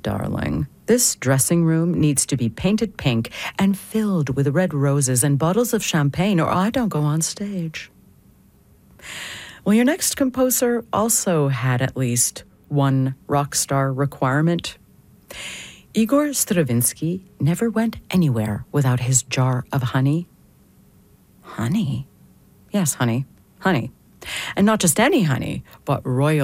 darling, this dressing room needs to be painted pink and filled with red roses and bottles of champagne, or I don't go on stage. Well, your next composer also had at least one rock star requirement. Igor Stravinsky never went anywhere without his jar of honey. Honey? Yes, honey. Honey. And not just any honey, but royal